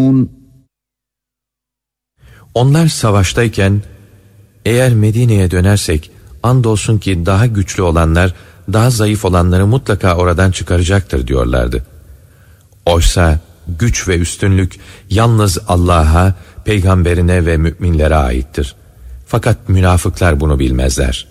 Onlar savaştayken, eğer Medine'ye dönersek, andolsun ki daha güçlü olanlar, daha zayıf olanları mutlaka oradan çıkaracaktır diyorlardı. Oysa güç ve üstünlük yalnız Allah'a, peygamberine ve müminlere aittir. Fakat münafıklar bunu bilmezler.